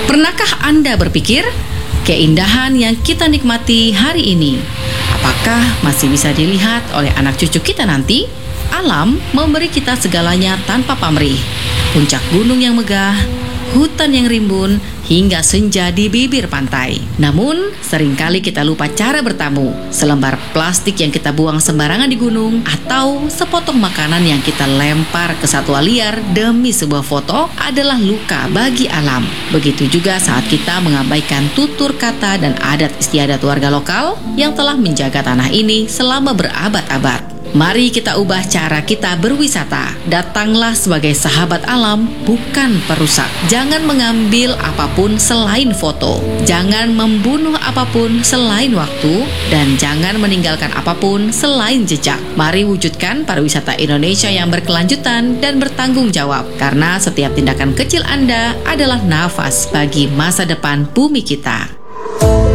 Pernahkah Anda berpikir, keindahan yang kita nikmati hari ini, apakah masih bisa dilihat oleh anak cucu kita nanti? Alam memberi kita segalanya tanpa pamrih. Puncak gunung yang megah, hutan yang rimbun, hingga senja di bibir pantai. Namun, seringkali kita lupa cara bertamu. Selembar plastik yang kita buang sembarangan di gunung, atau sepotong makanan yang kita lempar ke satwa liar demi sebuah foto adalah luka bagi alam. Begitu juga saat kita mengabaikan tutur kata dan adat istiadat warga lokal yang telah menjaga tanah ini selama berabad-abad. Mari kita ubah cara kita berwisata. Datanglah sebagai sahabat alam, bukan perusak. Jangan mengambil apapun selain foto. Jangan membunuh apapun selain waktu. Dan jangan meninggalkan apapun selain jejak. Mari wujudkan pariwisata Indonesia yang berkelanjutan dan bertanggung jawab. Karena setiap tindakan kecil Anda adalah nafas bagi masa depan bumi kita.